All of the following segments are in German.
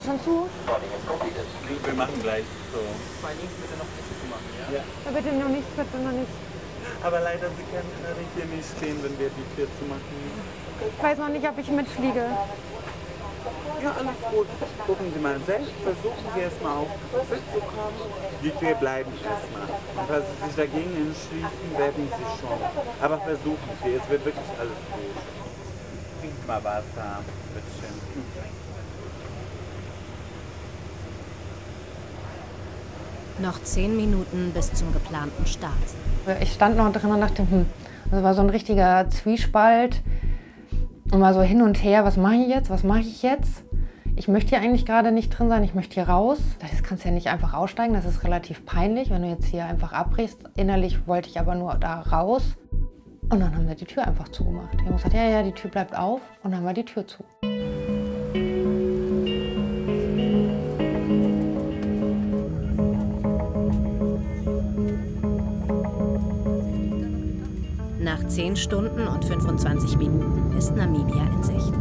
Schon zu? Wir machen gleich so. Zwei links bitte noch nichts zu machen, ja? Ja. Ja, bitte noch nicht, bitte noch nicht. Aber leider, Sie können hier nicht stehen, wenn wir die Tür zumachen. Ich weiß noch nicht, ob ich mitfliege. Ja, alles gut. Gucken Sie mal selbst. Versuchen Sie erstmal auf fit zu kommen. Die Tür bleiben erstmal. Und falls Sie sich dagegen entschließen, werden Sie schon. Aber versuchen Sie, es wird wirklich alles gut. Trinken Sie mal Wasser. Bitteschön. Noch 10 Minuten bis zum geplanten Start. Ich stand noch drin und dachte, das war so ein richtiger Zwiespalt. Und mal so hin und her, was mache ich jetzt, was mache ich jetzt? Ich möchte hier eigentlich gerade nicht drin sein, ich möchte hier raus. Das kannst du ja nicht einfach aussteigen, das ist relativ peinlich, wenn du jetzt hier einfach abbrichst. Innerlich wollte ich aber nur da raus. Und dann haben wir die Tür einfach zugemacht. Die haben gesagt, ja, ja, die Tür bleibt auf. Und dann haben wir die Tür zu. Nach 10 Stunden und 25 Minuten ist Namibia in Sicht.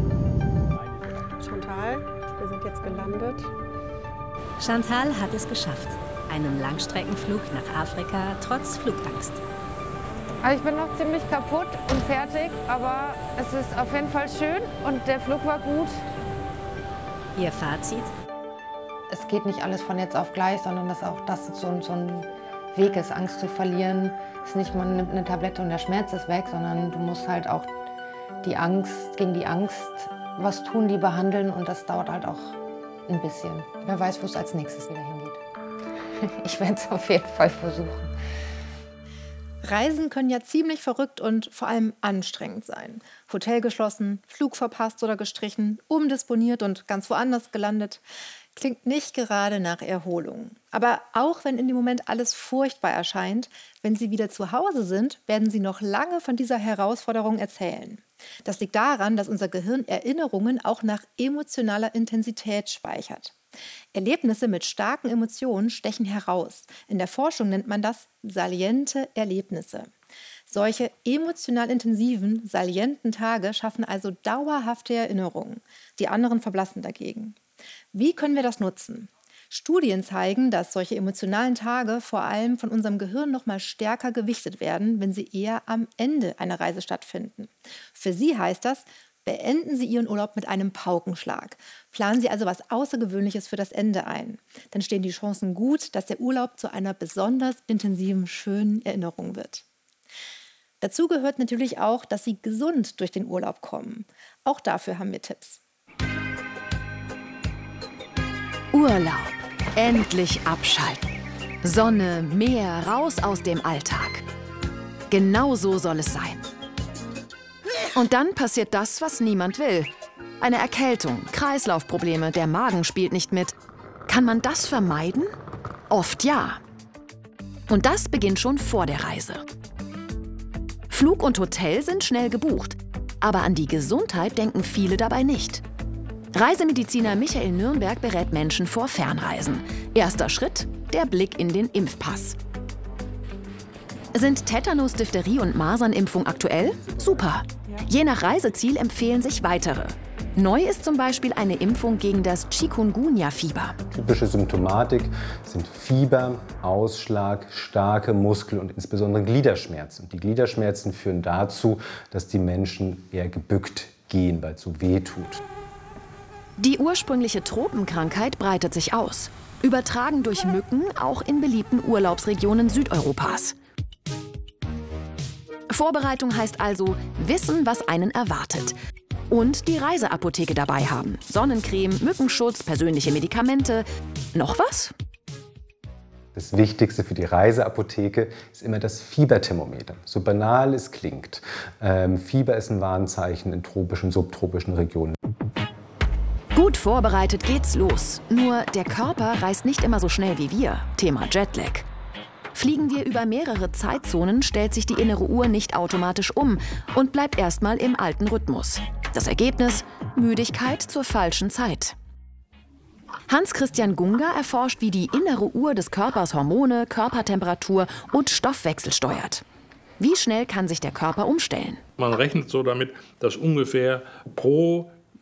Chantal, wir sind jetzt gelandet. Chantal hat es geschafft. Einen Langstreckenflug nach Afrika trotz Flugangst. Also ich bin noch ziemlich kaputt und fertig, aber es ist auf jeden Fall schön und der Flug war gut. Ihr Fazit? Es geht nicht alles von jetzt auf gleich, sondern dass auch das so ein Weg ist, Angst zu verlieren. Es ist nicht, man nimmt eine Tablette und der Schmerz ist weg, sondern du musst halt auch gegen die Angst was tun, die behandeln und das dauert halt auch ein bisschen. Wer weiß, wo es als nächstes wieder hingeht. Ich werde es auf jeden Fall versuchen. Reisen können ja ziemlich verrückt und vor allem anstrengend sein. Hotel geschlossen, Flug verpasst oder gestrichen, umdisponiert und ganz woanders gelandet. Klingt nicht gerade nach Erholung. Aber auch wenn in dem Moment alles furchtbar erscheint, wenn Sie wieder zu Hause sind, werden Sie noch lange von dieser Herausforderung erzählen. Das liegt daran, dass unser Gehirn Erinnerungen auch nach emotionaler Intensität speichert. Erlebnisse mit starken Emotionen stechen heraus. In der Forschung nennt man das saliente Erlebnisse. Solche emotional intensiven, salienten Tage schaffen also dauerhafte Erinnerungen. Die anderen verblassen dagegen. Wie können wir das nutzen? Studien zeigen, dass solche emotionalen Tage vor allem von unserem Gehirn noch mal stärker gewichtet werden, wenn sie eher am Ende einer Reise stattfinden. Für Sie heißt das, beenden Sie Ihren Urlaub mit einem Paukenschlag. Planen Sie also was Außergewöhnliches für das Ende ein. Dann stehen die Chancen gut, dass der Urlaub zu einer besonders intensiven, schönen Erinnerung wird. Dazu gehört natürlich auch, dass Sie gesund durch den Urlaub kommen. Auch dafür haben wir Tipps. Urlaub. Endlich abschalten. Sonne, Meer, raus aus dem Alltag. Genau so soll es sein. Und dann passiert das, was niemand will. Eine Erkältung, Kreislaufprobleme, der Magen spielt nicht mit. Kann man das vermeiden? Oft ja. Und das beginnt schon vor der Reise. Flug und Hotel sind schnell gebucht. Aber an die Gesundheit denken viele dabei nicht. Reisemediziner Michael Nürnberg berät Menschen vor Fernreisen. Erster Schritt: der Blick in den Impfpass. Sind Tetanus, Diphtherie und Masernimpfung aktuell? Super! Je nach Reiseziel empfehlen sich weitere. Neu ist zum Beispiel eine Impfung gegen das Chikungunya-Fieber. Typische Symptomatik sind Fieber, Ausschlag, starke Muskel- und insbesondere Gliederschmerzen. Und die Gliederschmerzen führen dazu, dass die Menschen eher gebückt gehen, weil es so weh tut. Die ursprüngliche Tropenkrankheit breitet sich aus. Übertragen durch Mücken auch in beliebten Urlaubsregionen Südeuropas. Vorbereitung heißt also wissen, was einen erwartet. Und die Reiseapotheke dabei haben. Sonnencreme, Mückenschutz, persönliche Medikamente. Noch was? Das Wichtigste für die Reiseapotheke ist immer das Fieberthermometer. So banal es klingt. Fieber ist ein Warnzeichen in tropischen, subtropischen Regionen. Gut vorbereitet geht's los. Nur der Körper reist nicht immer so schnell wie wir. Thema Jetlag. Fliegen wir über mehrere Zeitzonen, stellt sich die innere Uhr nicht automatisch um und bleibt erstmal im alten Rhythmus. Das Ergebnis? Müdigkeit zur falschen Zeit. Hans-Christian Gunga erforscht, wie die innere Uhr des Körpers Hormone, Körpertemperatur und Stoffwechsel steuert. Wie schnell kann sich der Körper umstellen? Man rechnet so damit, dass ungefähr pro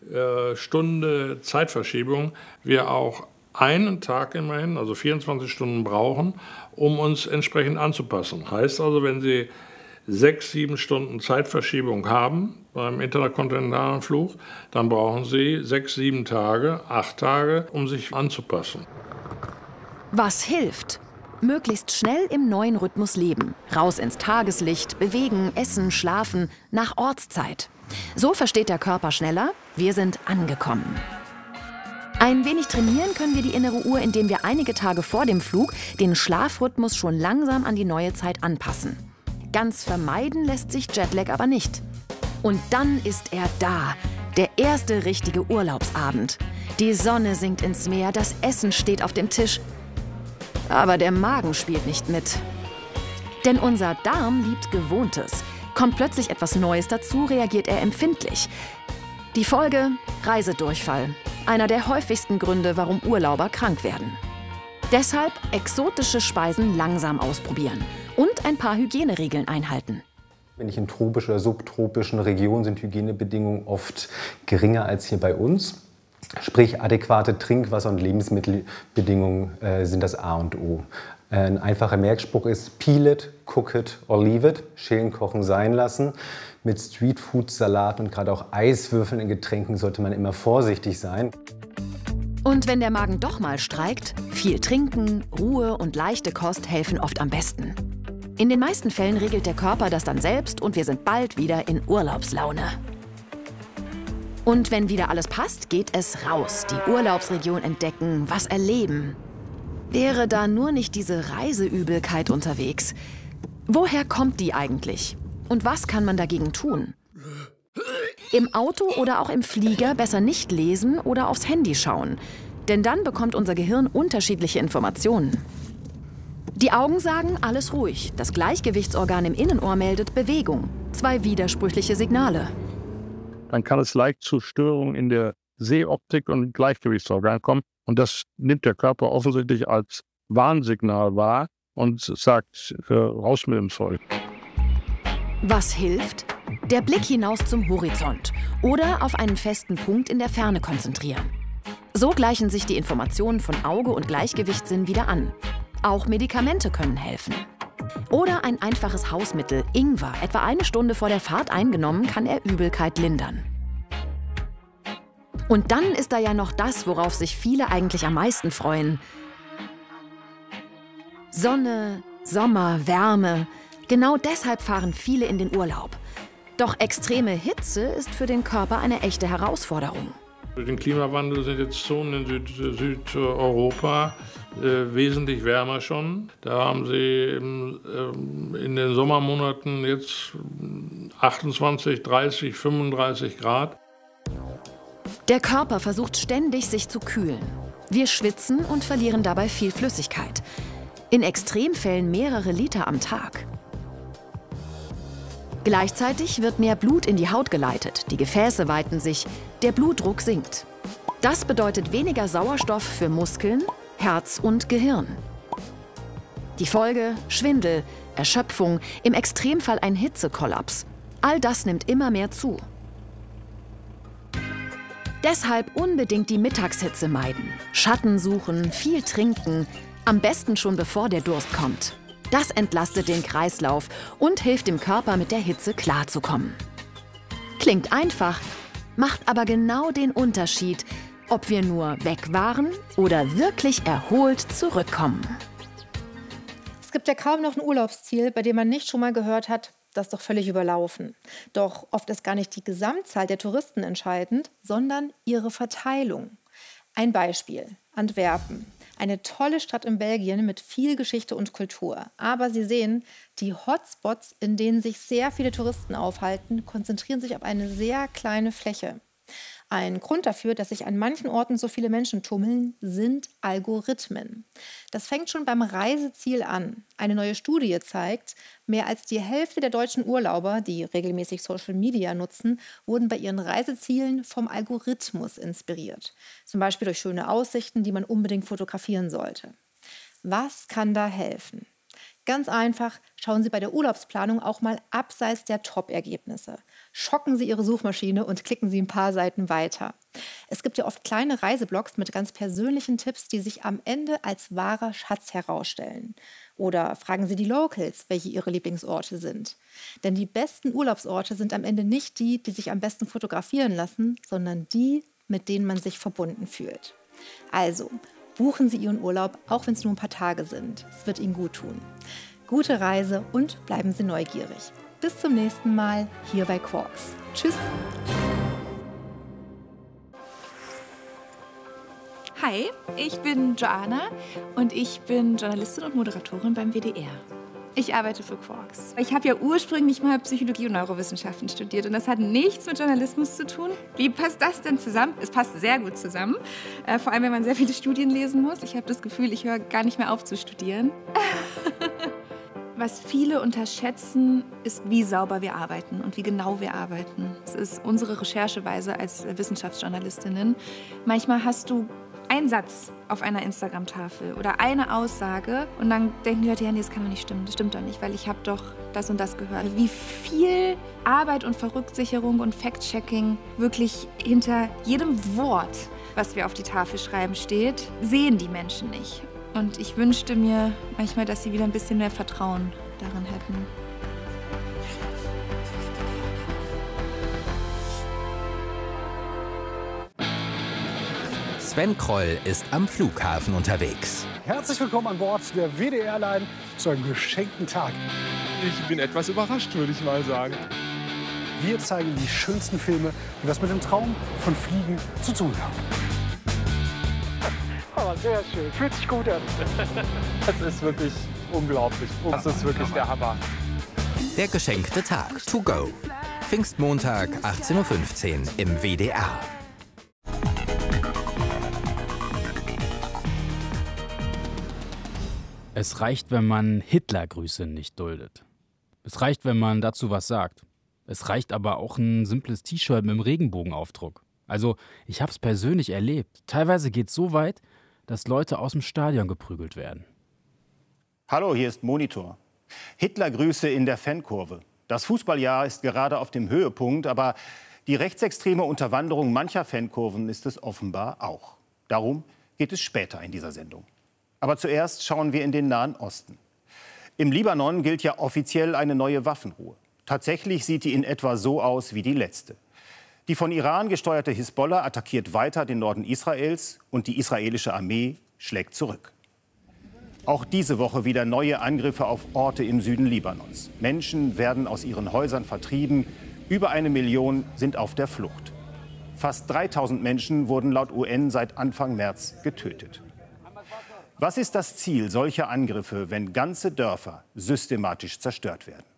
Stunde Zeitverschiebung wir auch einen Tag immerhin, also 24 Stunden brauchen, um uns entsprechend anzupassen. Heißt also, wenn Sie 6, 7 Stunden Zeitverschiebung haben beim interkontinentalen Flug, dann brauchen Sie 6, 7 Tage, 8 Tage, um sich anzupassen. Was hilft? Möglichst schnell im neuen Rhythmus leben. Raus ins Tageslicht, bewegen, essen, schlafen, nach Ortszeit. So versteht der Körper schneller, wir sind angekommen. Ein wenig trainieren können wir die innere Uhr, indem wir einige Tage vor dem Flug den Schlafrhythmus schon langsam an die neue Zeit anpassen. Ganz vermeiden lässt sich Jetlag aber nicht. Und dann ist er da, der erste richtige Urlaubsabend. Die Sonne sinkt ins Meer, das Essen steht auf dem Tisch. Aber der Magen spielt nicht mit. Denn unser Darm liebt Gewohntes. Kommt plötzlich etwas Neues dazu, reagiert er empfindlich. Die Folge: Reisedurchfall. Einer der häufigsten Gründe, warum Urlauber krank werden. Deshalb exotische Speisen langsam ausprobieren und ein paar Hygieneregeln einhalten. Wenn ich in tropischen oder subtropischen Regionen sind Hygienebedingungen oft geringer als hier bei uns. Sprich, adäquate Trinkwasser- und Lebensmittelbedingungen sind das A und O. Ein einfacher Merkspruch ist peel it, cook it or leave it. Schälen, kochen, sein lassen. Mit Streetfood, Salat und gerade auch Eiswürfeln in Getränken sollte man immer vorsichtig sein. Und wenn der Magen doch mal streikt, viel trinken, Ruhe und leichte Kost helfen oft am besten. In den meisten Fällen regelt der Körper das dann selbst und wir sind bald wieder in Urlaubslaune. Und wenn wieder alles passt, geht es raus, die Urlaubsregion entdecken, was erleben. Wäre da nur nicht diese Reiseübelkeit unterwegs? Woher kommt die eigentlich? Und was kann man dagegen tun? Im Auto oder auch im Flieger besser nicht lesen oder aufs Handy schauen. Denn dann bekommt unser Gehirn unterschiedliche Informationen. Die Augen sagen, alles ruhig. Das Gleichgewichtsorgan im Innenohr meldet Bewegung. 2 widersprüchliche Signale. Dann kann es leicht zu Störungen in der Sehoptik und Gleichgewichtsorgan kommen. Und das nimmt der Körper offensichtlich als Warnsignal wahr und sagt, raus mit dem Zeug. Was hilft? Der Blick hinaus zum Horizont oder auf einen festen Punkt in der Ferne konzentrieren. So gleichen sich die Informationen von Auge und Gleichgewichtssinn wieder an. Auch Medikamente können helfen. Oder ein einfaches Hausmittel, Ingwer, etwa 1 Stunde vor der Fahrt eingenommen, kann er Übelkeit lindern. Und dann ist da ja noch das, worauf sich viele eigentlich am meisten freuen. Sonne, Sommer, Wärme. Genau deshalb fahren viele in den Urlaub. Doch extreme Hitze ist für den Körper eine echte Herausforderung. Durch den Klimawandel sind jetzt Zonen in Südeuropa wesentlich wärmer schon. Da haben sie in den Sommermonaten jetzt 28, 30, 35 Grad. Der Körper versucht ständig, sich zu kühlen. Wir schwitzen und verlieren dabei viel Flüssigkeit. In Extremfällen mehrere Liter am Tag. Gleichzeitig wird mehr Blut in die Haut geleitet, die Gefäße weiten sich, der Blutdruck sinkt. Das bedeutet weniger Sauerstoff für Muskeln, Herz und Gehirn. Die Folge: Schwindel, Erschöpfung, im Extremfall ein Hitzekollaps. All das nimmt immer mehr zu. Deshalb unbedingt die Mittagshitze meiden, Schatten suchen, viel trinken, am besten schon bevor der Durst kommt. Das entlastet den Kreislauf und hilft dem Körper, mit der Hitze klarzukommen. Klingt einfach, macht aber genau den Unterschied, ob wir nur weg waren oder wirklich erholt zurückkommen. Es gibt ja kaum noch ein Urlaubsziel, bei dem man nicht schon mal gehört hat, das ist doch völlig überlaufen. Doch oft ist gar nicht die Gesamtzahl der Touristen entscheidend, sondern ihre Verteilung. Ein Beispiel: Antwerpen. Eine tolle Stadt in Belgien mit viel Geschichte und Kultur. Aber Sie sehen, die Hotspots, in denen sich sehr viele Touristen aufhalten, konzentrieren sich auf eine sehr kleine Fläche. Ein Grund dafür, dass sich an manchen Orten so viele Menschen tummeln, sind Algorithmen. Das fängt schon beim Reiseziel an. Eine neue Studie zeigt, mehr als die Hälfte der deutschen Urlauber, die regelmäßig Social Media nutzen, wurden bei ihren Reisezielen vom Algorithmus inspiriert. Zum Beispiel durch schöne Aussichten, die man unbedingt fotografieren sollte. Was kann da helfen? Ganz einfach, schauen Sie bei der Urlaubsplanung auch mal abseits der Top-Ergebnisse. Schocken Sie Ihre Suchmaschine und klicken Sie ein paar Seiten weiter. Es gibt ja oft kleine Reiseblogs mit ganz persönlichen Tipps, die sich am Ende als wahrer Schatz herausstellen. Oder fragen Sie die Locals, welche ihre Lieblingsorte sind. Denn die besten Urlaubsorte sind am Ende nicht die, die sich am besten fotografieren lassen, sondern die, mit denen man sich verbunden fühlt. Also, buchen Sie Ihren Urlaub, auch wenn es nur ein paar Tage sind. Es wird Ihnen gut tun. Gute Reise und bleiben Sie neugierig. Bis zum nächsten Mal hier bei Quarks. Tschüss! Hi, ich bin Joanna und ich bin Journalistin und Moderatorin beim WDR. Ich arbeite für Quarks. Ich habe ja ursprünglich mal Psychologie und Neurowissenschaften studiert und das hat nichts mit Journalismus zu tun. Wie passt das denn zusammen? Es passt sehr gut zusammen, vor allem wenn man sehr viele Studien lesen muss. Ich habe das Gefühl, ich höre gar nicht mehr auf zu studieren. Was viele unterschätzen, ist, wie sauber wir arbeiten und wie genau wir arbeiten. Es ist unsere Rechercheweise als Wissenschaftsjournalistinnen. Manchmal hast du einen Satz auf einer Instagram-Tafel oder eine Aussage und dann denken die Leute, ja, nee, das kann doch nicht stimmen, das stimmt doch nicht, weil ich habe doch das und das gehört. Wie viel Arbeit und Verrücksicherung und Fact-Checking wirklich hinter jedem Wort, was wir auf die Tafel schreiben, steht, sehen die Menschen nicht. Und ich wünschte mir manchmal, dass sie wieder ein bisschen mehr Vertrauen darin hätten. Sven Kroll ist am Flughafen unterwegs. Herzlich willkommen an Bord der WDR-Line zu einem geschenkten Tag. Ich bin etwas überrascht, würde ich mal sagen. Wir zeigen die schönsten Filme, die was mit dem Traum von Fliegen zu tun haben. Aber sehr schön, fühlt sich gut an. Das ist wirklich unglaublich. Das ist wirklich der Hammer. Der geschenkte Tag to go. Pfingstmontag 18:15 Uhr im WDR. Es reicht, wenn man Hitlergrüße nicht duldet. Es reicht, wenn man dazu was sagt. Es reicht aber auch ein simples T-Shirt mit einem Regenbogenaufdruck. Also, ich hab's persönlich erlebt. Teilweise geht's so weit, dass Leute aus dem Stadion geprügelt werden. Hallo, hier ist Monitor. Hitlergrüße in der Fankurve. Das Fußballjahr ist gerade auf dem Höhepunkt, aber die rechtsextreme Unterwanderung mancher Fankurven ist es offenbar auch. Darum geht es später in dieser Sendung. Aber zuerst schauen wir in den Nahen Osten. Im Libanon gilt ja offiziell eine neue Waffenruhe. Tatsächlich sieht die in etwa so aus wie die letzte. Die von Iran gesteuerte Hisbollah attackiert weiter den Norden Israels und die israelische Armee schlägt zurück. Auch diese Woche wieder neue Angriffe auf Orte im Süden Libanons. Menschen werden aus ihren Häusern vertrieben. Über 1 Million sind auf der Flucht. Fast 3000 Menschen wurden laut UN seit Anfang März getötet. Was ist das Ziel solcher Angriffe, wenn ganze Dörfer systematisch zerstört werden?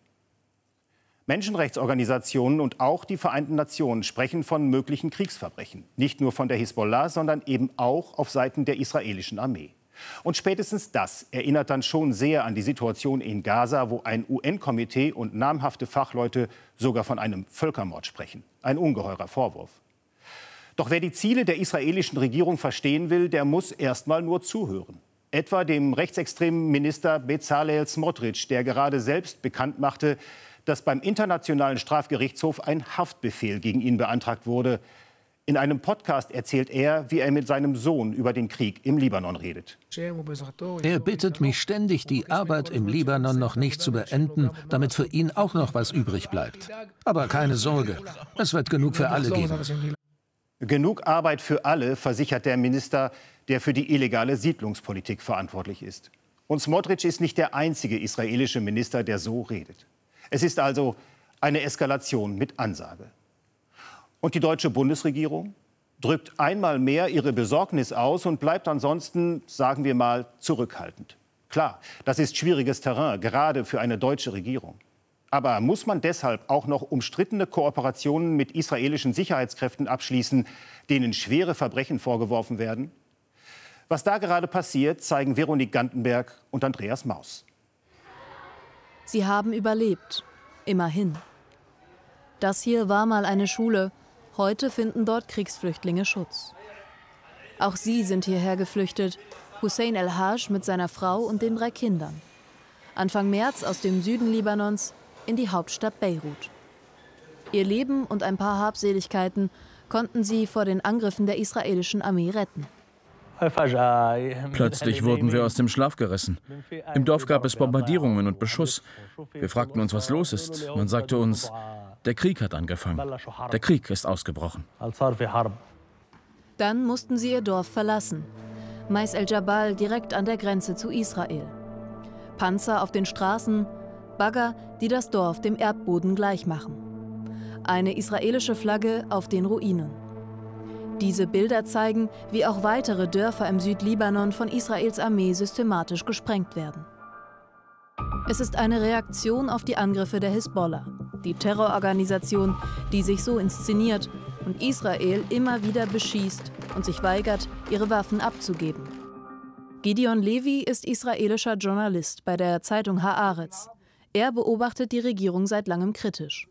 Menschenrechtsorganisationen und auch die Vereinten Nationen sprechen von möglichen Kriegsverbrechen. Nicht nur von der Hisbollah, sondern eben auch auf Seiten der israelischen Armee. Und spätestens das erinnert dann schon sehr an die Situation in Gaza, wo ein UN-Komitee und namhafte Fachleute sogar von einem Völkermord sprechen. Ein ungeheurer Vorwurf. Doch wer die Ziele der israelischen Regierung verstehen will, der muss erst mal nur zuhören. Etwa dem rechtsextremen Minister Bezalel Smotrich, der gerade selbst bekannt machte, dass beim Internationalen Strafgerichtshof ein Haftbefehl gegen ihn beantragt wurde. In einem Podcast erzählt er, wie er mit seinem Sohn über den Krieg im Libanon redet. Er bittet mich ständig, die Arbeit im Libanon noch nicht zu beenden, damit für ihn auch noch was übrig bleibt. Aber keine Sorge, es wird genug für alle geben. Genug Arbeit für alle, versichert der Minister, der für die illegale Siedlungspolitik verantwortlich ist. Und Smotrich ist nicht der einzige israelische Minister, der so redet. Es ist also eine Eskalation mit Ansage. Und die deutsche Bundesregierung drückt einmal mehr ihre Besorgnis aus und bleibt ansonsten, sagen wir mal, zurückhaltend. Klar, das ist schwieriges Terrain, gerade für eine deutsche Regierung. Aber muss man deshalb auch noch umstrittene Kooperationen mit israelischen Sicherheitskräften abschließen, denen schwere Verbrechen vorgeworfen werden? Was da gerade passiert, zeigen Veronique Gantenberg und Andreas Maus. Sie haben überlebt. Immerhin. Das hier war mal eine Schule. Heute finden dort Kriegsflüchtlinge Schutz. Auch sie sind hierher geflüchtet. Hussein El-Haj mit seiner Frau und den 3 Kindern. Anfang März aus dem Süden Libanons in die Hauptstadt Beirut. Ihr Leben und ein paar Habseligkeiten konnten sie vor den Angriffen der israelischen Armee retten. Plötzlich wurden wir aus dem Schlaf gerissen. Im Dorf gab es Bombardierungen und Beschuss. Wir fragten uns, was los ist. Man sagte uns, der Krieg hat angefangen. Der Krieg ist ausgebrochen. Dann mussten sie ihr Dorf verlassen. Mais el-Jabal direkt an der Grenze zu Israel. Panzer auf den Straßen, Bagger, die das Dorf dem Erdboden gleichmachen. Eine israelische Flagge auf den Ruinen. Diese Bilder zeigen, wie auch weitere Dörfer im Südlibanon von Israels Armee systematisch gesprengt werden. Es ist eine Reaktion auf die Angriffe der Hisbollah, die Terrororganisation, die sich so inszeniert und Israel immer wieder beschießt und sich weigert, ihre Waffen abzugeben. Gideon Levi ist israelischer Journalist bei der Zeitung Haaretz. Er beobachtet die Regierung seit langem kritisch.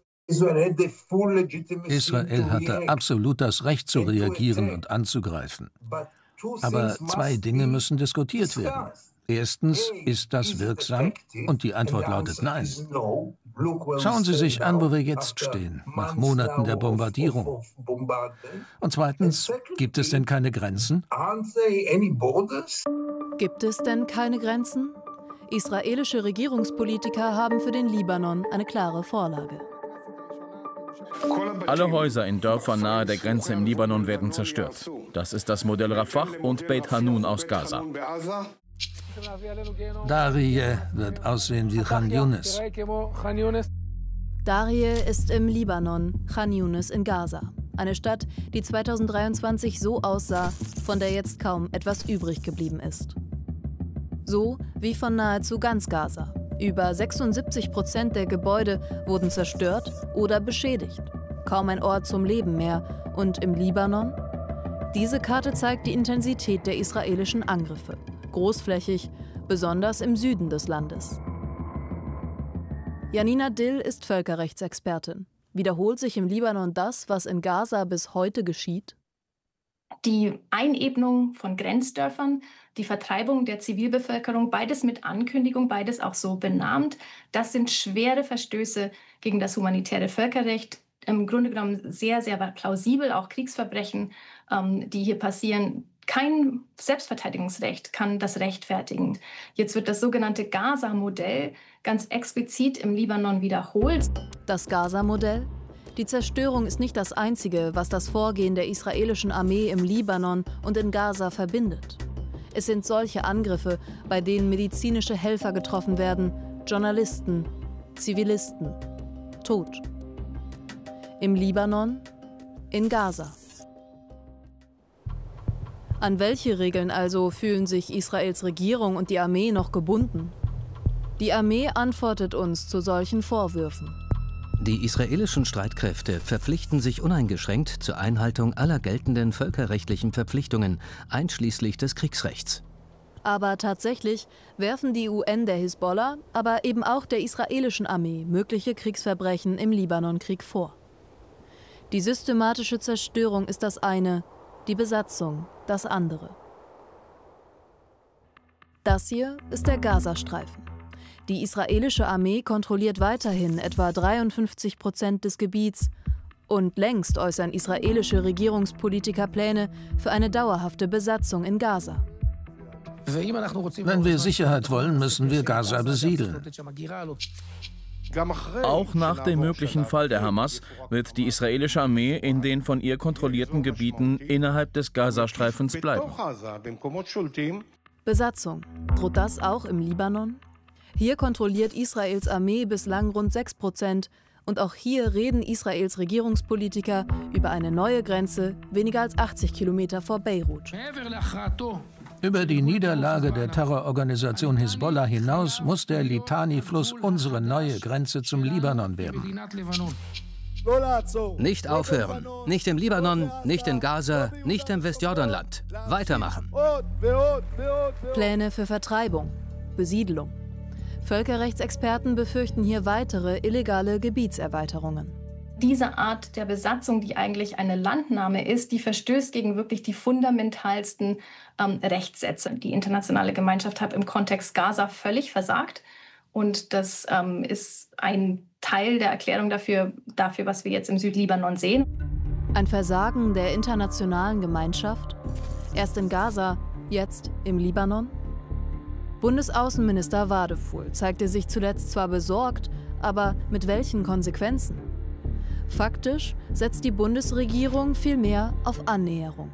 Israel hatte absolut das Recht zu reagieren und anzugreifen. Aber zwei Dinge müssen diskutiert werden. Erstens, ist das wirksam? Und die Antwort lautet nein. Schauen Sie sich an, wo wir jetzt stehen, nach Monaten der Bombardierung. Und zweitens, gibt es denn keine Grenzen? Gibt es denn keine Grenzen? Israelische Regierungspolitiker haben für den Libanon eine klare Vorlage. Alle Häuser in Dörfern nahe der Grenze im Libanon werden zerstört. Das ist das Modell Rafah und Beit Hanun aus Gaza. Darie wird aussehen wie Khan Yunis. Darie ist im Libanon, Khan Yunis in Gaza. Eine Stadt, die 2023 so aussah, von der jetzt kaum etwas übrig geblieben ist. So wie von nahezu ganz Gaza. Über 76% der Gebäude wurden zerstört oder beschädigt. Kaum ein Ort zum Leben mehr. Und im Libanon? Diese Karte zeigt die Intensität der israelischen Angriffe. Großflächig, besonders im Süden des Landes. Janina Dill ist Völkerrechtsexpertin. Wiederholt sich im Libanon das, was in Gaza bis heute geschieht? Die Einebnung von Grenzdörfern, die Vertreibung der Zivilbevölkerung, beides mit Ankündigung, beides auch so benannt, das sind schwere Verstöße gegen das humanitäre Völkerrecht. Im Grunde genommen sehr, sehr plausibel, auch Kriegsverbrechen, die hier passieren. Kein Selbstverteidigungsrecht kann das rechtfertigen. Jetzt wird das sogenannte Gaza-Modell ganz explizit im Libanon wiederholt. Das Gaza-Modell? Die Zerstörung ist nicht das Einzige, was das Vorgehen der israelischen Armee im Libanon und in Gaza verbindet. Es sind solche Angriffe, bei denen medizinische Helfer getroffen werden, Journalisten, Zivilisten. Tod. Im Libanon, in Gaza. An welche Regeln also fühlen sich Israels Regierung und die Armee noch gebunden? Die Armee antwortet uns zu solchen Vorwürfen. Die israelischen Streitkräfte verpflichten sich uneingeschränkt zur Einhaltung aller geltenden völkerrechtlichen Verpflichtungen, einschließlich des Kriegsrechts. Aber tatsächlich werfen die UN der Hisbollah, aber eben auch der israelischen Armee mögliche Kriegsverbrechen im Libanonkrieg vor. Die systematische Zerstörung ist das eine, die Besatzung das andere. Das hier ist der Gazastreifen. Die israelische Armee kontrolliert weiterhin etwa 53% des Gebiets und längst äußern israelische Regierungspolitiker Pläne für eine dauerhafte Besatzung in Gaza. Wenn wir Sicherheit wollen, müssen wir Gaza besiedeln. Auch nach dem möglichen Fall der Hamas wird die israelische Armee in den von ihr kontrollierten Gebieten innerhalb des Gazastreifens bleiben. Besatzung. Droht das auch im Libanon? Hier kontrolliert Israels Armee bislang rund 6% und auch hier reden Israels Regierungspolitiker über eine neue Grenze weniger als 80 Kilometer vor Beirut. Über die Niederlage der Terrororganisation Hisbollah hinaus muss der Litani-Fluss unsere neue Grenze zum Libanon werden. Nicht aufhören. Nicht im Libanon, nicht in Gaza, nicht im Westjordanland. Weitermachen. Pläne für Vertreibung, Besiedlung. Völkerrechtsexperten befürchten hier weitere illegale Gebietserweiterungen. Diese Art der Besatzung, die eigentlich eine Landnahme ist, die verstößt gegen wirklich die fundamentalsten Rechtssätze. Die internationale Gemeinschaft hat im Kontext Gaza völlig versagt. Und das ist ein Teil der Erklärung dafür, was wir jetzt im Südlibanon sehen. Ein Versagen der internationalen Gemeinschaft? Erst in Gaza, jetzt im Libanon? Bundesaußenminister Wadefuhl zeigte sich zuletzt zwar besorgt, aber mit welchen Konsequenzen? Faktisch setzt die Bundesregierung vielmehr auf Annäherung.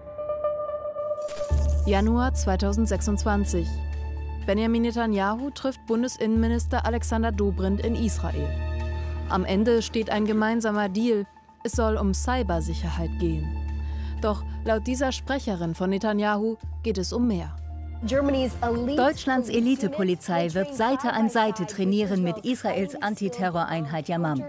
Januar 2026. Benjamin Netanyahu trifft Bundesinnenminister Alexander Dobrindt in Israel. Am Ende steht ein gemeinsamer Deal. Es soll um Cybersicherheit gehen. Doch laut dieser Sprecherin von Netanyahu geht es um mehr. Deutschlands Elitepolizei wird Seite an Seite trainieren mit Israels Antiterroreinheit Yamam.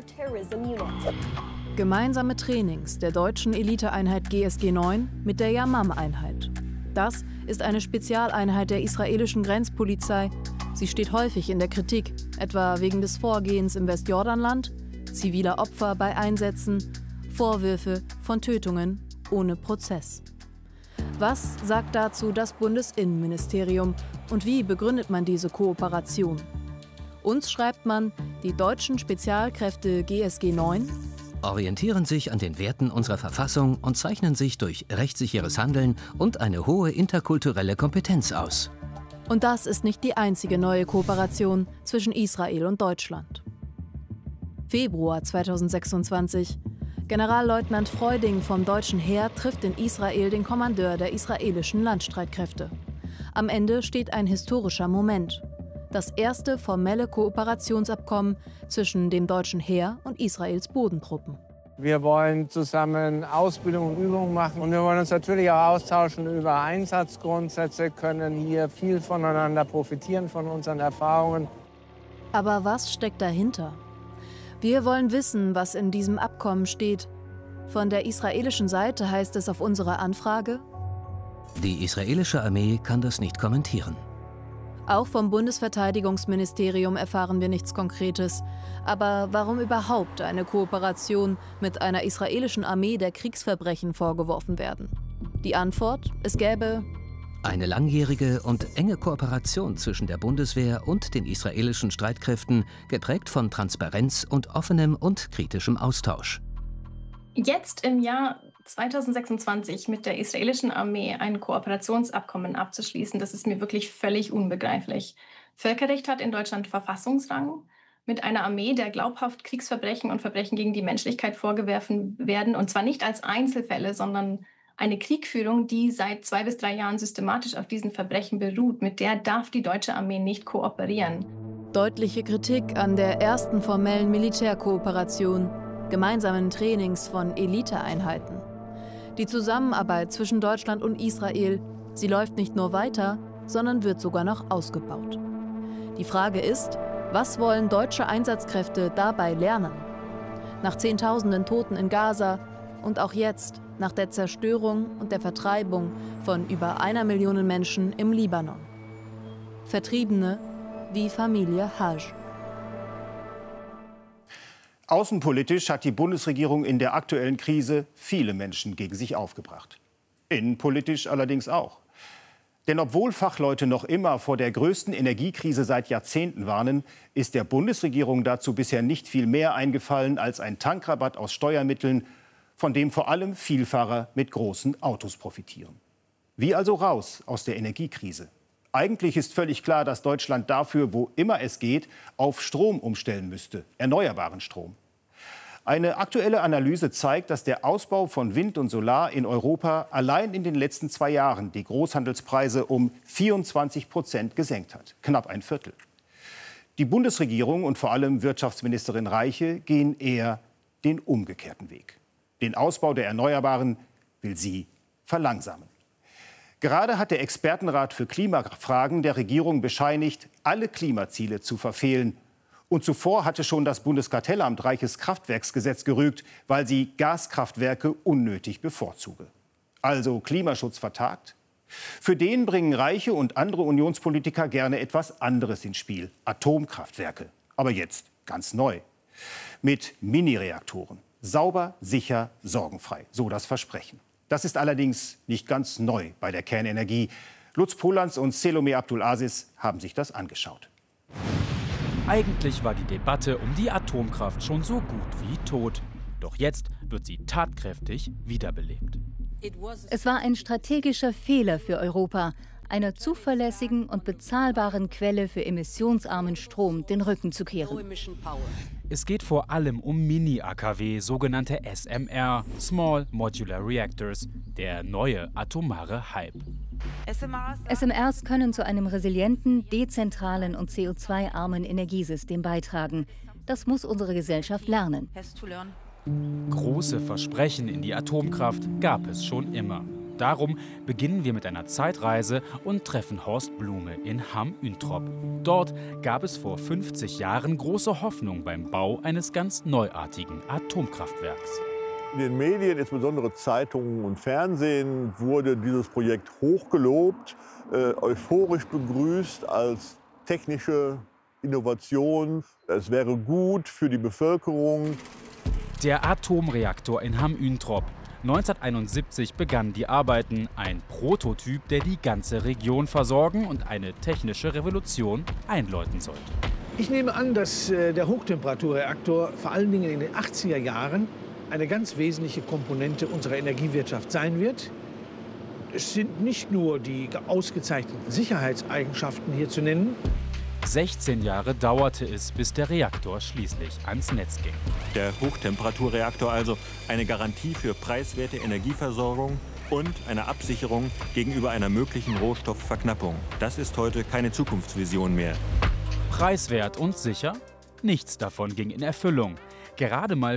Gemeinsame Trainings der deutschen Eliteeinheit GSG 9 mit der Yamam-Einheit. Das ist eine Spezialeinheit der israelischen Grenzpolizei. Sie steht häufig in der Kritik, etwa wegen des Vorgehens im Westjordanland, ziviler Opfer bei Einsätzen, Vorwürfe von Tötungen ohne Prozess. Was sagt dazu das Bundesinnenministerium und wie begründet man diese Kooperation? Uns schreibt man, die deutschen Spezialkräfte GSG 9 orientieren sich an den Werten unserer Verfassung und zeichnen sich durch rechtssicheres Handeln und eine hohe interkulturelle Kompetenz aus. Und das ist nicht die einzige neue Kooperation zwischen Israel und Deutschland. Februar 2026. Generalleutnant Freuding vom deutschen Heer trifft in Israel den Kommandeur der israelischen Landstreitkräfte. Am Ende steht ein historischer Moment. Das erste formelle Kooperationsabkommen zwischen dem deutschen Heer und Israels Bodentruppen. Wir wollen zusammen Ausbildung und Übung machen und wir wollen uns natürlich auch austauschen über Einsatzgrundsätze, können hier viel voneinander profitieren von unseren Erfahrungen. Aber was steckt dahinter? Wir wollen wissen, was in diesem Abkommen steht. Von der israelischen Seite heißt es auf unsere Anfrage: Die israelische Armee kann das nicht kommentieren. Auch vom Bundesverteidigungsministerium erfahren wir nichts Konkretes. Aber warum überhaupt eine Kooperation mit einer israelischen Armee der Kriegsverbrechen vorgeworfen werden? Die Antwort: Es gäbe eine langjährige und enge Kooperation zwischen der Bundeswehr und den israelischen Streitkräften, geprägt von Transparenz und offenem und kritischem Austausch. Jetzt im Jahr 2026 mit der israelischen Armee ein Kooperationsabkommen abzuschließen, das ist mir wirklich völlig unbegreiflich. Völkerrecht hat in Deutschland Verfassungsrang. Mit einer Armee, der glaubhaft Kriegsverbrechen und Verbrechen gegen die Menschlichkeit vorgeworfen werden, und zwar nicht als Einzelfälle, sondern eine Kriegführung, die seit 2 bis 3 Jahren systematisch auf diesen Verbrechen beruht, mit der darf die deutsche Armee nicht kooperieren. Deutliche Kritik an der ersten formellen Militärkooperation, gemeinsamen Trainings von Eliteeinheiten. Die Zusammenarbeit zwischen Deutschland und Israel, sie läuft nicht nur weiter, sondern wird sogar noch ausgebaut. Die Frage ist, was wollen deutsche Einsatzkräfte dabei lernen? Nach Zehntausenden Toten in Gaza und auch jetzt, nach der Zerstörung und der Vertreibung von über 1 Million Menschen im Libanon. Vertriebene wie Familie Haj. Außenpolitisch hat die Bundesregierung in der aktuellen Krise viele Menschen gegen sich aufgebracht. Innenpolitisch allerdings auch. Denn obwohl Fachleute noch immer vor der größten Energiekrise seit Jahrzehnten warnen, ist der Bundesregierung dazu bisher nicht viel mehr eingefallen als ein Tankrabatt aus Steuermitteln, von dem vor allem Vielfahrer mit großen Autos profitieren. Wie also raus aus der Energiekrise? Eigentlich ist völlig klar, dass Deutschland dafür, wo immer es geht, auf Strom umstellen müsste, erneuerbaren Strom. Eine aktuelle Analyse zeigt, dass der Ausbau von Wind und Solar in Europa allein in den letzten 2 Jahren die Großhandelspreise um 24% gesenkt hat, knapp ein Viertel. Die Bundesregierung und vor allem Wirtschaftsministerin Reiche gehen eher den umgekehrten Weg. Den Ausbau der Erneuerbaren will sie verlangsamen. Gerade hat der Expertenrat für Klimafragen der Regierung bescheinigt, alle Klimaziele zu verfehlen. Und zuvor hatte schon das Bundeskartellamt Reiches Kraftwerksgesetz gerügt, weil sie Gaskraftwerke unnötig bevorzuge. Also Klimaschutz vertagt? Für den bringen Reiche und andere Unionspolitiker gerne etwas anderes ins Spiel. Atomkraftwerke. Aber jetzt ganz neu. Mit Mini-Reaktoren. Sauber, sicher, sorgenfrei. So das Versprechen. Das ist allerdings nicht ganz neu bei der Kernenergie. Lutz Polanz und Selomé Abdulaziz haben sich das angeschaut. Eigentlich war die Debatte um die Atomkraft schon so gut wie tot. Doch jetzt wird sie tatkräftig wiederbelebt. Es war ein strategischer Fehler für Europa, einer zuverlässigen und bezahlbaren Quelle für emissionsarmen Strom den Rücken zu kehren. Es geht vor allem um Mini-AKW, sogenannte SMR, Small Modular Reactors, der neue atomare Hype. SMRs können zu einem resilienten, dezentralen und CO2-armen Energiesystem beitragen. Das muss unsere Gesellschaft lernen. Große Versprechen in die Atomkraft gab es schon immer. Darum beginnen wir mit einer Zeitreise und treffen Horst Blume in Hamm-Üntrop. Dort gab es vor 50 Jahren große Hoffnung beim Bau eines ganz neuartigen Atomkraftwerks. In den Medien, insbesondere Zeitungen und Fernsehen, wurde dieses Projekt hochgelobt, euphorisch begrüßt als technische Innovation. Es wäre gut für die Bevölkerung. Der Atomreaktor in Hamm-Üntrop. 1971 begannen die Arbeiten, ein Prototyp, der die ganze Region versorgen und eine technische Revolution einläuten sollte. Ich nehme an, dass der Hochtemperaturreaktor vor allen Dingen in den 80er Jahren eine ganz wesentliche Komponente unserer Energiewirtschaft sein wird. Es sind nicht nur die ausgezeichneten Sicherheitseigenschaften hier zu nennen. 16 Jahre dauerte es, bis der Reaktor schließlich ans Netz ging. Der Hochtemperaturreaktor also eine Garantie für preiswerte Energieversorgung und eine Absicherung gegenüber einer möglichen Rohstoffverknappung. Das ist heute keine Zukunftsvision mehr. Preiswert und sicher? Nichts davon ging in Erfüllung. Gerade mal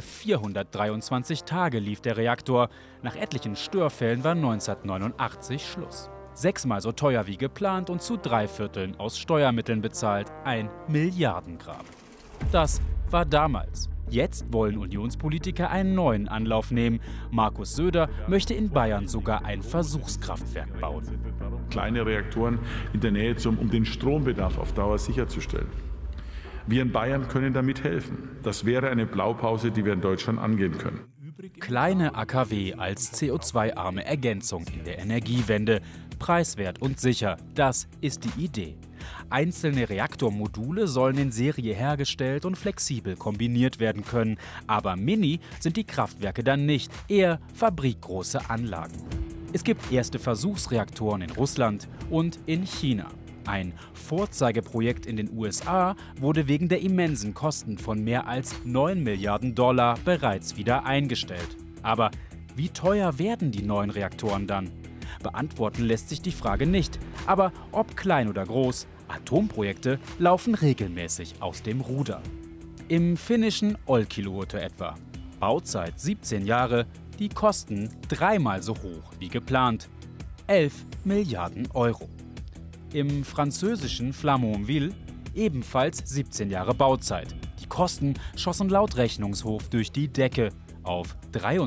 423 Tage lief der Reaktor. Nach etlichen Störfällen war 1989 Schluss. 6-mal so teuer wie geplant und zu 3/4 aus Steuermitteln bezahlt. Ein Milliardengrab. Das war damals. Jetzt wollen Unionspolitiker einen neuen Anlauf nehmen. Markus Söder möchte in Bayern sogar ein Versuchskraftwerk bauen. Kleine Reaktoren in der Nähe, um den Strombedarf auf Dauer sicherzustellen. Wir in Bayern können damit helfen. Das wäre eine Blaupause, die wir in Deutschland angehen können. Kleine AKW als CO2-arme Ergänzung in der Energiewende. Preiswert und sicher, das ist die Idee. Einzelne Reaktormodule sollen in Serie hergestellt und flexibel kombiniert werden können. Aber mini sind die Kraftwerke dann nicht, eher fabrikgroße Anlagen. Es gibt erste Versuchsreaktoren in Russland und in China. Ein Vorzeigeprojekt in den USA wurde wegen der immensen Kosten von mehr als 9 Milliarden $ bereits wieder eingestellt. Aber wie teuer werden die neuen Reaktoren dann? Beantworten lässt sich die Frage nicht. Aber ob klein oder groß, Atomprojekte laufen regelmäßig aus dem Ruder. Im finnischen Olkiluoto etwa. Bauzeit 17 Jahre, die Kosten 3-mal so hoch wie geplant. 11 Milliarden €. Im französischen Flamanville ebenfalls 17 Jahre Bauzeit. Die Kosten schossen laut Rechnungshof durch die Decke auf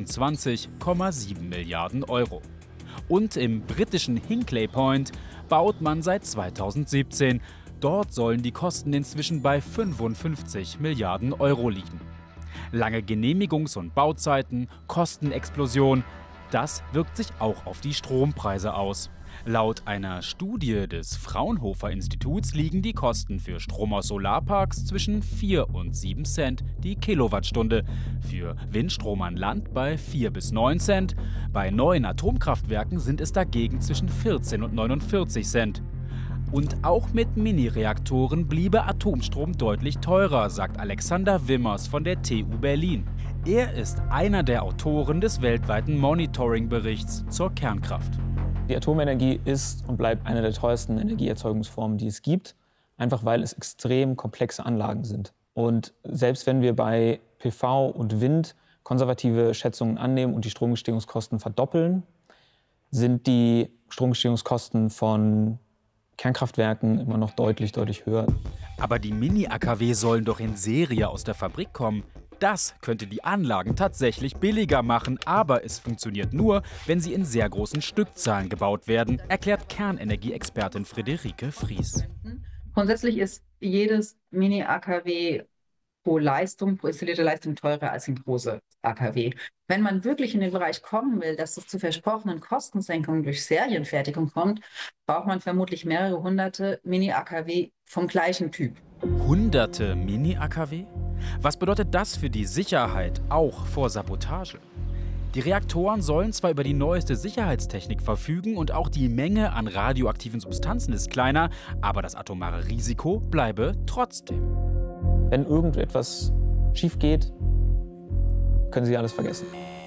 23,7 Milliarden €. Und im britischen Hinkley Point baut man seit 2017. Dort sollen die Kosten inzwischen bei 55 Milliarden € liegen. Lange Genehmigungs- und Bauzeiten, Kostenexplosion, das wirkt sich auch auf die Strompreise aus. Laut einer Studie des Fraunhofer-Instituts liegen die Kosten für Strom aus Solarparks zwischen 4 und 7 Cent die Kilowattstunde, für Windstrom an Land bei 4 bis 9 Cent, bei neuen Atomkraftwerken sind es dagegen zwischen 14 und 49 Cent. Und auch mit Mini-Reaktoren bliebe Atomstrom deutlich teurer, sagt Alexander Wimmers von der TU Berlin. Er ist einer der Autoren des weltweiten Monitoring-Berichts zur Kernkraft. Die Atomenergie ist und bleibt eine der teuersten Energieerzeugungsformen, die es gibt, einfach weil es extrem komplexe Anlagen sind. Und selbst wenn wir bei PV und Wind konservative Schätzungen annehmen und die Stromgestehungskosten verdoppeln, sind die Stromgestehungskosten von Kernkraftwerken immer noch deutlich höher. Aber die Mini-AKW sollen doch in Serie aus der Fabrik kommen. Das könnte die Anlagen tatsächlich billiger machen, aber es funktioniert nur, wenn sie in sehr großen Stückzahlen gebaut werden, erklärt Kernenergieexpertin Friederike Fries. Grundsätzlich ist jedes Mini-AKW pro installierte Leistung teurer als ein großes AKW. Wenn man wirklich in den Bereich kommen will, dass es zu versprochenen Kostensenkungen durch Serienfertigung kommt, braucht man vermutlich mehrere hunderte Mini-AKW vom gleichen Typ. Hunderte Mini-AKW? Was bedeutet das für die Sicherheit, auch vor Sabotage? Die Reaktoren sollen zwar über die neueste Sicherheitstechnik verfügen und auch die Menge an radioaktiven Substanzen ist kleiner, aber das atomare Risiko bleibe trotzdem. Wenn irgendetwas schief geht, können Sie alles vergessen.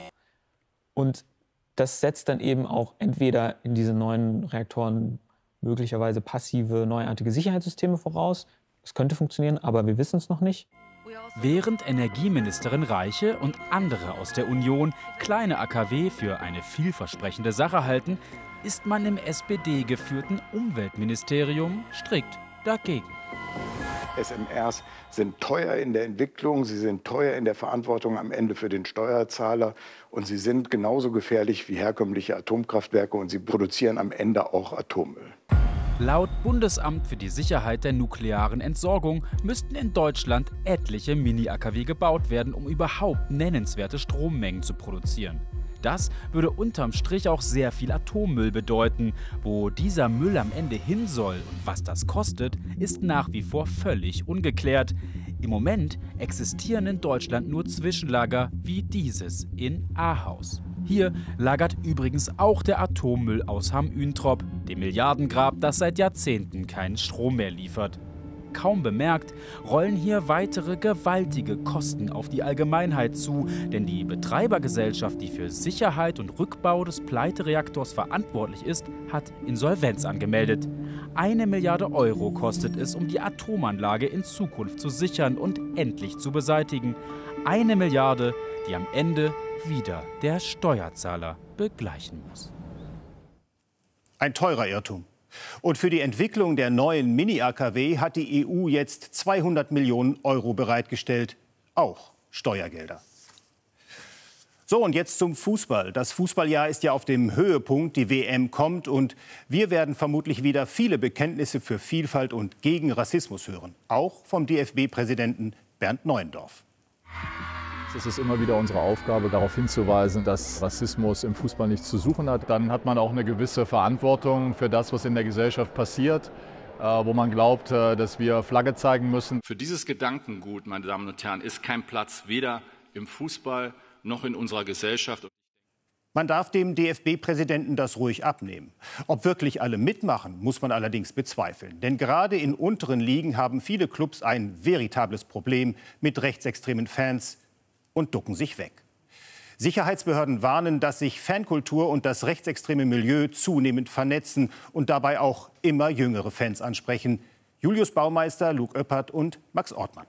Und das setzt dann eben auch entweder in diese neuen Reaktoren möglicherweise passive, neuartige Sicherheitssysteme voraus. Das könnte funktionieren, aber wir wissen es noch nicht. Während Energieministerin Reiche und andere aus der Union kleine AKW für eine vielversprechende Sache halten, ist man im SPD-geführten Umweltministerium strikt dagegen. SMRs sind teuer in der Entwicklung, sie sind teuer in der Verantwortung am Ende für den Steuerzahler und sie sind genauso gefährlich wie herkömmliche Atomkraftwerke und sie produzieren am Ende auch Atommüll. Laut Bundesamt für die Sicherheit der nuklearen Entsorgung müssten in Deutschland etliche Mini-AKW gebaut werden, um überhaupt nennenswerte Strommengen zu produzieren. Das würde unterm Strich auch sehr viel Atommüll bedeuten. Wo dieser Müll am Ende hin soll und was das kostet, ist nach wie vor völlig ungeklärt. Im Moment existieren in Deutschland nur Zwischenlager wie dieses in Ahaus. Hier lagert übrigens auch der Atommüll aus Hamm-Üntrop, dem Milliardengrab, das seit Jahrzehnten keinen Strom mehr liefert. Kaum bemerkt, rollen hier weitere gewaltige Kosten auf die Allgemeinheit zu, denn die Betreibergesellschaft, die für Sicherheit und Rückbau des Pleitereaktors verantwortlich ist, hat Insolvenz angemeldet. 1 Milliarde Euro kostet es, um die Atomanlage in Zukunft zu sichern und endlich zu beseitigen. 1 Milliarde, die am Ende wieder der Steuerzahler begleichen muss. Ein teurer Irrtum. Und für die Entwicklung der neuen Mini-AKW hat die EU jetzt 200 Millionen Euro bereitgestellt, auch Steuergelder. So, und jetzt zum Fußball. Das Fußballjahr ist ja auf dem Höhepunkt, die WM kommt und wir werden vermutlich wieder viele Bekenntnisse für Vielfalt und gegen Rassismus hören, auch vom DFB-Präsidenten Bernd Neuendorf. Es ist immer wieder unsere Aufgabe, darauf hinzuweisen, dass Rassismus im Fußball nichts zu suchen hat. Dann hat man auch eine gewisse Verantwortung für das, was in der Gesellschaft passiert, wo man glaubt, dass wir Flagge zeigen müssen. Für dieses Gedankengut, meine Damen und Herren, ist kein Platz weder im Fußball noch in unserer Gesellschaft. Man darf dem DFB-Präsidenten das ruhig abnehmen. Ob wirklich alle mitmachen, muss man allerdings bezweifeln. Denn gerade in unteren Ligen haben viele Clubs ein veritables Problem mit rechtsextremen Fans und ducken sich weg. Sicherheitsbehörden warnen, dass sich Fankultur und das rechtsextreme Milieu zunehmend vernetzen und dabei auch immer jüngere Fans ansprechen. Julius Baumeister, Luke Oeppert und Max Ortmann.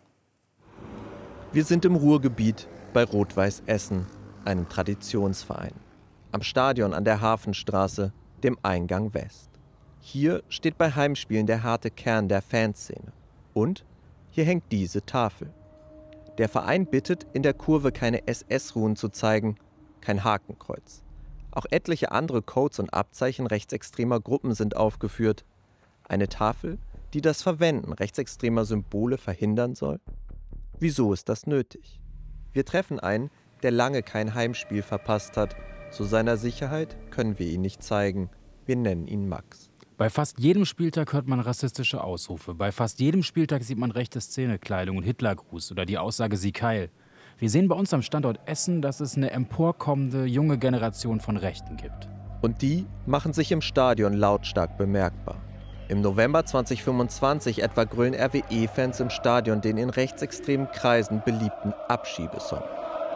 Wir sind im Ruhrgebiet bei Rot-Weiß Essen, einem Traditionsverein. Am Stadion an der Hafenstraße, dem Eingang West. Hier steht bei Heimspielen der harte Kern der Fanszene. Und hier hängt diese Tafel. Der Verein bittet, in der Kurve keine SS-Ruhen zu zeigen, kein Hakenkreuz. Auch etliche andere Codes und Abzeichen rechtsextremer Gruppen sind aufgeführt. Eine Tafel, die das Verwenden rechtsextremer Symbole verhindern soll? Wieso ist das nötig? Wir treffen einen, der lange kein Heimspiel verpasst hat. Zu seiner Sicherheit können wir ihn nicht zeigen. Wir nennen ihn Max. Bei fast jedem Spieltag hört man rassistische Ausrufe. Bei fast jedem Spieltag sieht man rechte Szenekleidung und Hitlergruß oder die Aussage Sieg Heil. Wir sehen bei uns am Standort Essen, dass es eine emporkommende junge Generation von Rechten gibt. Und die machen sich im Stadion lautstark bemerkbar. Im November 2025 etwa grölen RWE-Fans im Stadion den in rechtsextremen Kreisen beliebten Abschiebesong.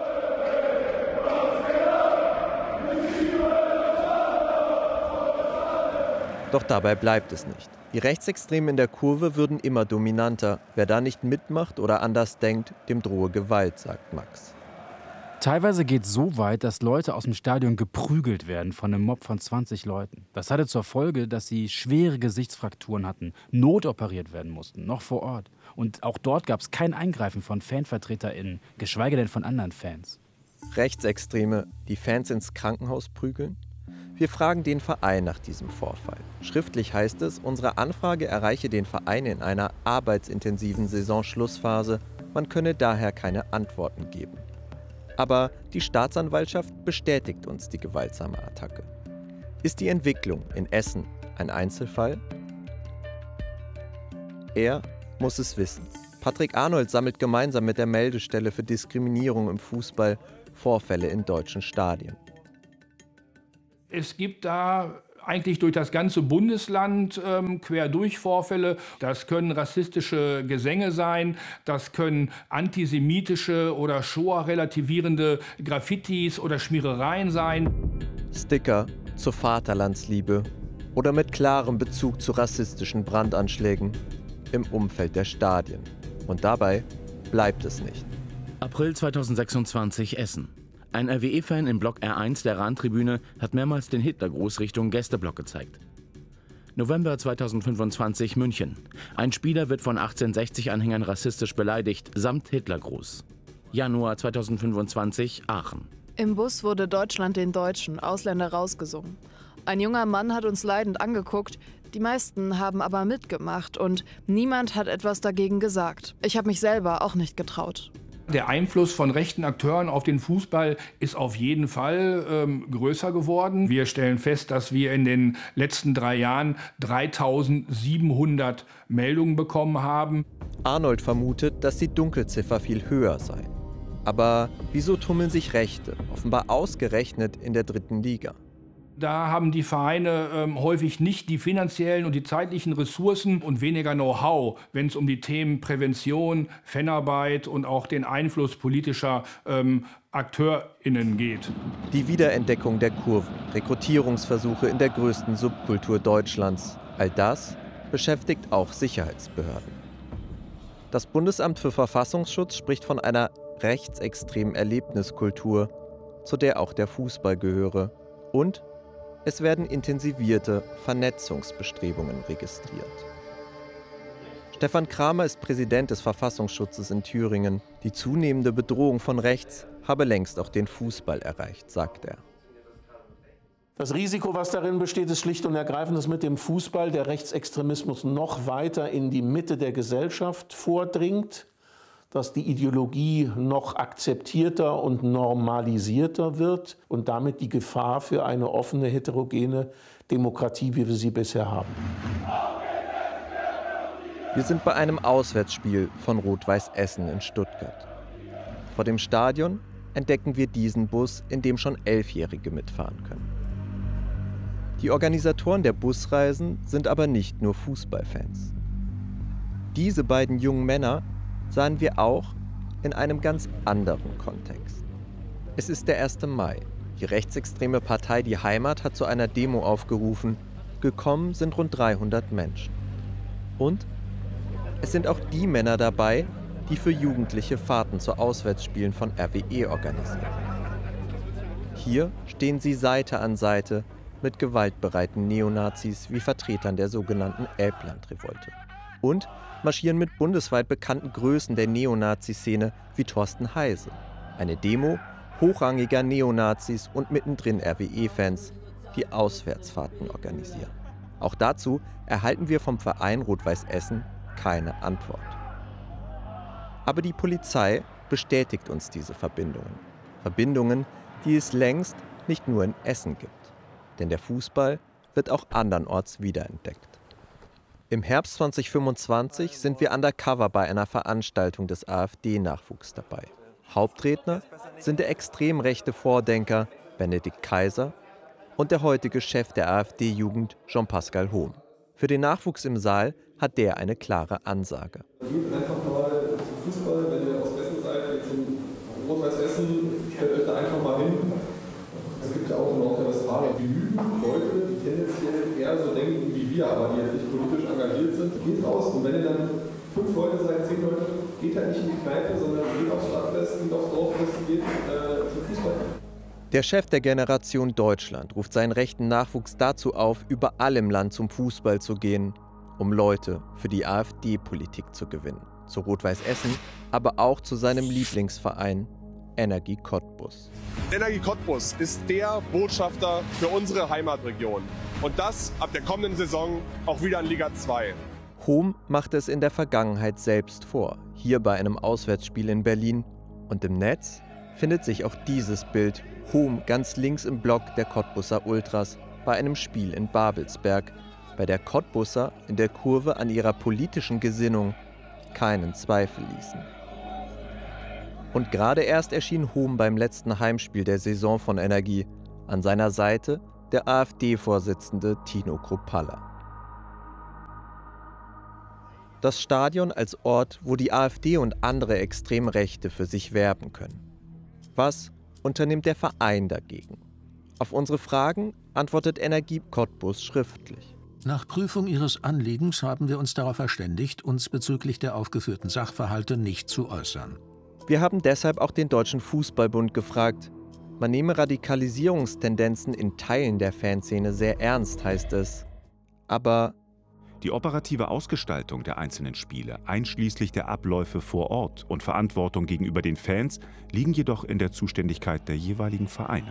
Doch dabei bleibt es nicht. Die Rechtsextremen in der Kurve würden immer dominanter. Wer da nicht mitmacht oder anders denkt, dem drohe Gewalt, sagt Max. Teilweise geht es so weit, dass Leute aus dem Stadion geprügelt werden von einem Mob von 20 Leuten. Das hatte zur Folge, dass sie schwere Gesichtsfrakturen hatten, notoperiert werden mussten, noch vor Ort. Und auch dort gab es kein Eingreifen von FanvertreterInnen, geschweige denn von anderen Fans. Rechtsextreme, die Fans ins Krankenhaus prügeln? Wir fragen den Verein nach diesem Vorfall. Schriftlich heißt es, unsere Anfrage erreiche den Verein in einer arbeitsintensiven Saisonschlussphase. Man könne daher keine Antworten geben. Aber die Staatsanwaltschaft bestätigt uns die gewaltsame Attacke. Ist die Entwicklung in Essen ein Einzelfall? Er muss es wissen. Patrick Arnold sammelt gemeinsam mit der Meldestelle für Diskriminierung im Fußball Vorfälle in deutschen Stadien. Es gibt da eigentlich durch das ganze Bundesland quer durch Vorfälle. Das können rassistische Gesänge sein, das können antisemitische oder Shoah-relativierende Graffitis oder Schmierereien sein. Sticker zur Vaterlandsliebe oder mit klarem Bezug zu rassistischen Brandanschlägen im Umfeld der Stadien. Und dabei bleibt es nicht. April 2026 Essen. Ein RWE-Fan im Block R1 der Rahntribüne hat mehrmals den Hitlergruß Richtung Gästeblock gezeigt. November 2025 München. Ein Spieler wird von 1860-Anhängern rassistisch beleidigt, samt Hitlergruß. Januar 2025 Aachen. Im Bus wurde Deutschland den Deutschen, Ausländer rausgesungen. Ein junger Mann hat uns leidend angeguckt, die meisten haben aber mitgemacht und niemand hat etwas dagegen gesagt. Ich habe mich selber auch nicht getraut. Der Einfluss von rechten Akteuren auf den Fußball ist auf jeden Fall größer geworden. Wir stellen fest, dass wir in den letzten 3 Jahren 3700 Meldungen bekommen haben. Arnold vermutet, dass die Dunkelziffer viel höher sei. Aber wieso tummeln sich Rechte, offenbar ausgerechnet in der 3. Liga? Da haben die Vereine häufig nicht die finanziellen und die zeitlichen Ressourcen und weniger Know-how, wenn es um die Themen Prävention, Fanarbeit und auch den Einfluss politischer AkteurInnen geht. Die Wiederentdeckung der Kurven, Rekrutierungsversuche in der größten Subkultur Deutschlands, all das beschäftigt auch Sicherheitsbehörden. Das Bundesamt für Verfassungsschutz spricht von einer rechtsextremen Erlebniskultur, zu der auch der Fußball gehöre, und es werden intensivierte Vernetzungsbestrebungen registriert. Stefan Kramer ist Präsident des Verfassungsschutzes in Thüringen. Die zunehmende Bedrohung von rechts habe längst auch den Fußball erreicht, sagt er. Das Risiko, was darin besteht, ist schlicht und ergreifend, dass mit dem Fußball der Rechtsextremismus noch weiter in die Mitte der Gesellschaft vordringt, dass die Ideologie noch akzeptierter und normalisierter wird und damit die Gefahr für eine offene, heterogene Demokratie, wie wir sie bisher haben. Wir sind bei einem Auswärtsspiel von Rot-Weiß Essen in Stuttgart. Vor dem Stadion entdecken wir diesen Bus, in dem schon 11-Jährige mitfahren können. Die Organisatoren der Busreisen sind aber nicht nur Fußballfans. Diese beiden jungen Männer sahen wir auch in einem ganz anderen Kontext. Es ist der 1. Mai. Die rechtsextreme Partei Die Heimat hat zu einer Demo aufgerufen. Gekommen sind rund 300 Menschen. Und es sind auch die Männer dabei, die für Jugendliche Fahrten zu Auswärtsspielen von RWE organisieren. Hier stehen sie Seite an Seite mit gewaltbereiten Neonazis wie Vertretern der sogenannten Elblandrevolte. Und marschieren mit bundesweit bekannten Größen der Neonazi-Szene wie Thorsten Heise. Eine Demo hochrangiger Neonazis und mittendrin RWE-Fans, die Auswärtsfahrten organisieren. Auch dazu erhalten wir vom Verein Rot-Weiß Essen keine Antwort. Aber die Polizei bestätigt uns diese Verbindungen. Verbindungen, die es längst nicht nur in Essen gibt. Denn der Fußball wird auch andernorts wiederentdeckt. Im Herbst 2025 sind wir undercover bei einer Veranstaltung des AfD-Nachwuchs dabei. Hauptredner sind der extrem rechte Vordenker Benedikt Kaiser und der heutige Chef der AfD-Jugend Jean-Pascal Hohm. Für den Nachwuchs im Saal hat der eine klare Ansage. Geht einfach mal zum Fußball, wenn ihr aus Essen seid, zum Rot-Weiß Essen, stellt euch da einfach mal hin. Es gibt ja auch in Nordrhein-Westfalen genügend Leute, die tendenziell eher so denken wie wir, aber die nicht politisch engagiert sind. Geht raus und wenn ihr dann 5 Leute seid, 10 Leute, geht halt nicht in die Kneipe, sondern geht aufs Stadtfest, geht aufs Dorffest und geht zum Fußball. Der Chef der Generation Deutschland ruft seinen rechten Nachwuchs dazu auf, überall im Land zum Fußball zu gehen, um Leute für die AfD-Politik zu gewinnen. Zu Rot-Weiß Essen, aber auch zu seinem Lieblingsverein Energie Cottbus. Energie Cottbus ist der Botschafter für unsere Heimatregion. Und das ab der kommenden Saison auch wieder in Liga 2. Hohm machte es in der Vergangenheit selbst vor, hier bei einem Auswärtsspiel in Berlin. Und im Netz findet sich auch dieses Bild, Hohm ganz links im Block der Cottbuser Ultras bei einem Spiel in Babelsberg, bei der Cottbuser in der Kurve an ihrer politischen Gesinnung keinen Zweifel ließen. Und gerade erst erschien Hohm beim letzten Heimspiel der Saison von Energie. An seiner Seite der AfD-Vorsitzende Tino Kruppalla. Das Stadion als Ort, wo die AfD und andere Extremrechte für sich werben können. Was unternimmt der Verein dagegen? Auf unsere Fragen antwortet Energie Cottbus schriftlich. Nach Prüfung Ihres Anliegens haben wir uns darauf verständigt, uns bezüglich der aufgeführten Sachverhalte nicht zu äußern. Wir haben deshalb auch den Deutschen Fußballbund gefragt. Man nehme Radikalisierungstendenzen in Teilen der Fanszene sehr ernst, heißt es. Aber die operative Ausgestaltung der einzelnen Spiele, einschließlich der Abläufe vor Ort und Verantwortung gegenüber den Fans, liegen jedoch in der Zuständigkeit der jeweiligen Vereine.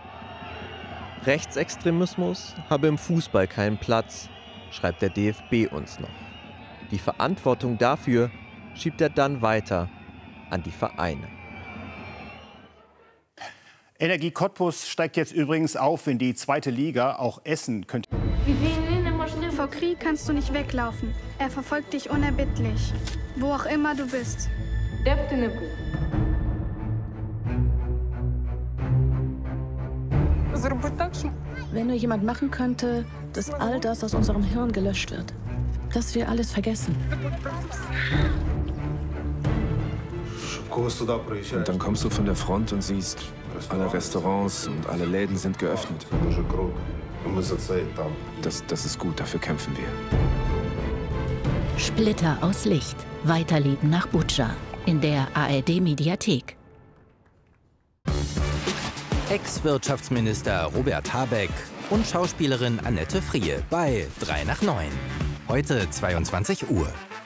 Rechtsextremismus habe im Fußball keinen Platz, schreibt der DFB uns noch. Die Verantwortung dafür schiebt er dann weiter an die Vereine. Energie Cottbus steigt jetzt übrigens auf in die 2. Liga. Auch Essen könnte... Vor Krieg kannst du nicht weglaufen. Er verfolgt dich unerbittlich. Wo auch immer du bist. Wenn nur jemand machen könnte, dass all das aus unserem Hirn gelöscht wird. Dass wir alles vergessen. Und dann kommst du von der Front und siehst, alle Restaurants und alle Läden sind geöffnet. Das ist gut, dafür kämpfen wir. Splitter aus Licht. Weiterleben nach Butscha. In der ARD-Mediathek. Ex-Wirtschaftsminister Robert Habeck und Schauspielerin Annette Frier bei 3 nach 9. Heute 22 Uhr.